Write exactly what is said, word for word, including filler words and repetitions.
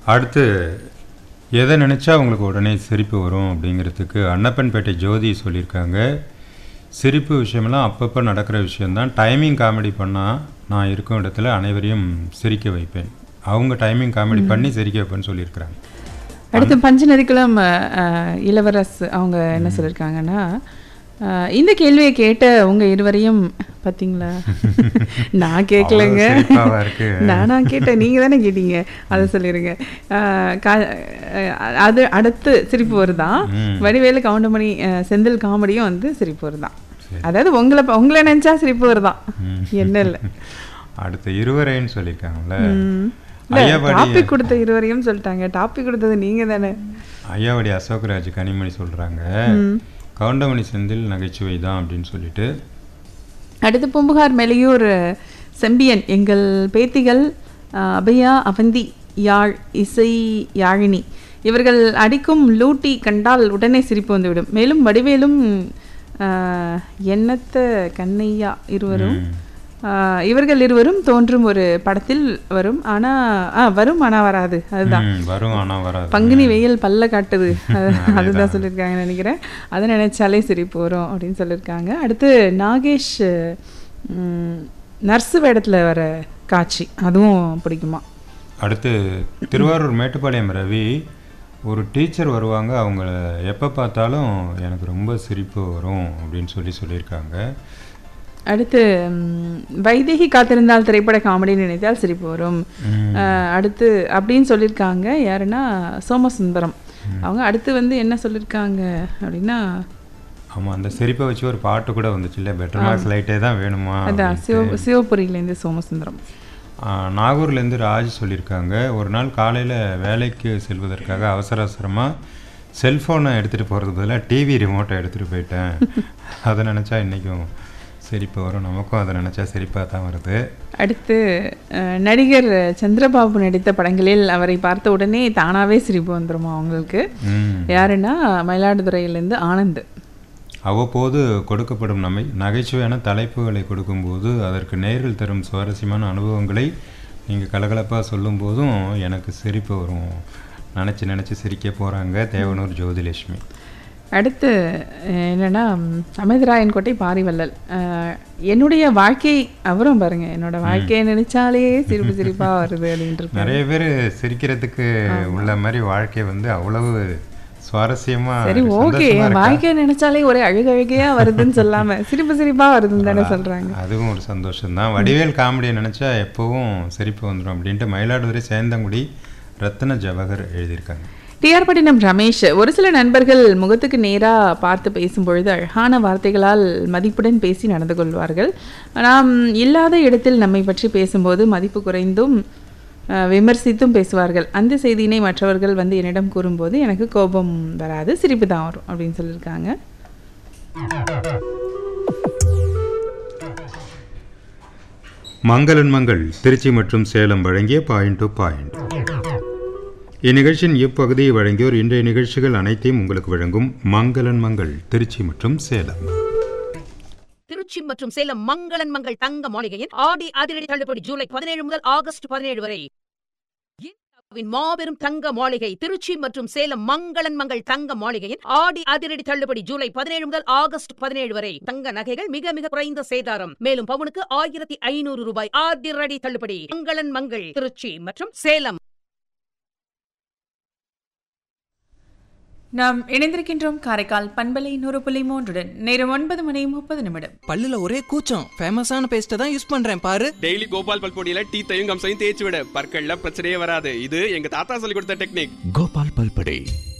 அடுத்து எதை நினச்சா உங்களுக்கு உடனே சிரிப்பு வரும் அப்படிங்கிறதுக்கு அன்னப்பன்பேட்டை ஜோதி சொல்லியிருக்காங்க. சிரிப்பு விஷயமெல்லாம் அப்பப்போ நடக்கிற விஷயந்தான். டைமிங் காமெடி பண்ணால் நான் இருக்கும் இடத்துல அனைவரையும் சிரிக்க வைப்பேன். அவங்க டைமிங் காமெடி பண்ணி சிரிக்க வைப்பேன்னு சொல்லியிருக்கிறாங்க. அடுத்து பஞ்சநதிக்குளம் இளவரசு அவங்க என்ன சொல்லியிருக்காங்கன்னா, இந்த கேள்வியை கேட்ட உங்க இருவரையும் பார்த்தீங்களா, நான் கேட்கலங்க, நானா கேட்டேன், நீங்க தானே கேட்டீங்க, அதை சொல்லிடுங்க. அது அடுத்து சிரிப்பு வருதான். வடிவேலு கவுண்டமணி செந்தில் காமெடியும் வந்து சிரிப்பு வருதான். அதாவது உங்களை உங்களை நினைச்சா சிரிப்பு வருதான், என்ன இல்லை. அடுத்து இருவரைன்னு சொல்லியிருக்காங்கல்ல, டாபிக் கொடுத்த இருவரையும் சொல்லிட்டாங்க. டாபிக் கொடுத்தது நீங்க தானே. ஐயாவடி அசோக்ராஜ் கனிமணி சொல்றாங்க கவுண்டமணி செந்தில் நகைச்சுவை தான் அப்படின்னு சொல்லிட்டு. அடுத்து பூம்புகார் மெலியூர் செம்பியன், எங்கள் பேத்திகள் அபயா, அவந்தி, யாழ், இசை, யாழினி இவர்கள் அடிக்கும் லூட்டி கண்டால் உடனே சிரிப்பு வந்துவிடும். மேலும் வடிவேலும் எண்ணத்த கண்ணையா இருவரும் இவர்கள் இருவரும் தோன்றும் ஒரு படத்தில் வரும், ஆனா வரும் ஆனா வராது, அதுதான் வரும் ஆனா வராது, பங்குனி வெயில் பல்ல காட்டுது, அதுதான் சொல்லியிருக்காங்கன்னு நினைக்கிறேன். அதை நினைச்சாலே சிரிப்பு வரும் அப்படின்னு சொல்லியிருக்காங்க. அடுத்து நாகேஷ் நர்ஸு வேடத்தில் வர காட்சி, அதுவும் பிடிக்குமா. அடுத்து திருவாரூர் மேட்டுப்பாளையம் ரவி, ஒரு டீச்சர் வருவாங்க, அவங்கள எப்போ பார்த்தாலும் எனக்கு ரொம்ப சிரிப்பு வரும் அப்படின்னு சொல்லி சொல்லியிருக்காங்க. அடுத்து வைதேகி காத்திருந்தால் திரைப்பட காமெடி நினைத்தால் சிரிப்பு வரும். அடுத்து அப்படின்னு சொல்லியிருக்காங்க யாருன்னா சோமசுந்தரம் அவங்க. அடுத்து வந்து என்ன சொல்லியிருக்காங்க அப்படின்னா, ஆமாம் அந்த சிரிப்பை வச்சு ஒரு பாட்டு கூட வந்துச்சு இல்லை, பெட்டர் மார்க்ஸ் லைட்டே தான் வேணுமா, அதான் சிவ சிவபுரியிலேருந்து சோமசுந்தரம். நாகூர்லேருந்து ராஜ் சொல்லியிருக்காங்க, ஒரு நாள் காலையில் வேலைக்கு செல்வதற்காக அவசர அவசரமாக செல்ஃபோனை எடுத்துகிட்டு போகிறது பதிலாக டிவி ரிமோட்டை எடுத்துகிட்டு போயிட்டேன். அதை நினச்சா இன்றைக்கும் சிரிப்பு வரும், நமக்கும் அதை நினச்சா சிரிப்பாக தான் வருது. அடுத்து நடிகர் சந்திரபாபு நடித்த படங்களில் அவரை பார்த்த உடனே தானாகவே சிரிப்பு வந்துடுமா அவங்களுக்கு. யாருன்னா மயிலாடுதுறையிலேருந்து ஆனந்த். அவ்வப்போது கொடுக்கப்படும் நமை நகைச்சுவையான தலைப்புகளை கொடுக்கும்போது அதற்கு நேரில் தரும் சுவாரஸ்யமான அனுபவங்களை நீங்கள் கலகலப்பாக சொல்லும்போதும் எனக்கு சிரிப்பு வரும், நினச்சி நினச்சி சிரிக்க போகிறாங்க தேவனூர் ஜோதிலட்சுமி. அடுத்து என்னென்னா அமிர்தராயன் கோட்டை பாரிவள்ளல், என்னுடைய வாழ்க்கை அவரும் பாருங்க, என்னோட வாழ்க்கையை நினைச்சாலே சிரிப்பு சிரிப்பாக வருது அப்படின்ட்டு. நிறைய பேர் சிரிக்கிறதுக்கு உள்ள மாதிரி வாழ்க்கை வந்து அவ்வளவு சுவாரஸ்யமா. சரி ஓகே, வாழ்க்கையை நினைச்சாலே ஒரே அழுகழுகையா வருதுன்னு சொல்லாம சிரிப்பு சிரிப்பா வருதுன்னு தானே சொல்றாங்க. அதுவும் ஒரு சந்தோஷம் தான். வடிவேல் காமெடியை நினைச்சா எப்பவும் சிரிப்பு வந்துடும் அப்படின்ட்டு மயிலாடுதுறை சேந்தங்குடி ரத்ன ஜவஹர் எழுதியிருக்காங்க. டிஆர்பட்டினம் ரமேஷ், ஒரு சில நண்பர்கள் முகத்துக்கு நேராக பார்த்து பேசும்பொழுது அழகான வார்த்தைகளால் மதிப்புடன் பேசி நடந்து கொள்வார்கள். நாம் இல்லாத இடத்தில் நம்மை பற்றி பேசும்போது மதிப்பு குறைந்தும் விமர்சித்தும் பேசுவார்கள். அந்த செய்தியினை மற்றவர்கள் வந்து என்னிடம் கூறும்போது எனக்கு கோபம் வராது, சிரிப்பு தான் வரும் அப்படின்னு சொல்லியிருக்காங்க. மங்களன் மங்கள் திருச்சி மற்றும் சேலம் வழங்கிய பாயிண்ட் டு பாயிண்ட். இந்நிகழ்ச்சியின் இப்பகுதியை வழங்கியோர் இன்றைய நிகழ்ச்சிகள் அனைத்தையும் உங்களுக்கு வழங்கும் மங்களன் மங்கள் திருச்சி மற்றும் சேலம். திருச்சி மற்றும் சேலம் மங்களன் மங்கள் தங்க மாளிகையின் ஆடி அதிரடி தள்ளுபடி ஜூலை பதினேழு முதல் ஆகஸ்ட் பதினேழு வரை. மாபெரும் தங்க மாளிகை திருச்சி மற்றும் சேலம் மங்களன் மங்கள் தங்க மாளிகையின் ஆடி அதிரடி தள்ளுபடி ஜூலை பதினேழு முதல் ஆகஸ்ட் பதினேழு வரை. தங்க நகைகள் மிக மிக குறைந்த சேதாரம், மேலும் பவுனுக்கு ஆயிரத்தி ஐநூறு ரூபாய் அதிரடி தள்ளுபடி. மங்களன் மங்கள் திருச்சி மற்றும் சேலம். நாம் இணைந்திருக்கின்றோம் காரைக்கால் பண்பலை நூறு புள்ளி மூன்றுடன். நேரம் ஒன்பது மணி முப்பது நிமிடம். பல்லுல ஒரே கூச்சம், ஃபேமஸான பேஸ்ட்டை தான் யூஸ் பண்றேன் பாரு. டெய்லி கோபால் பல்பொடியில டீத்தையும் கம்சையும் தேய்ச்சி விட, பற்கள்ல பிரச்சனையே வராது. இது எங்க தாத்தா சொல்லி கொடுத்த டெக்னிக். கோபால் பல்பொடி.